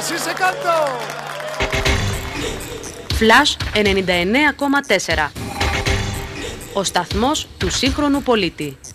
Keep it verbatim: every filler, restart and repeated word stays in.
μας είσαι κάτω. Flash ενενήντα εννέα κόμμα τέσσερα. Ο σταθμός του σύγχρονου πολίτη.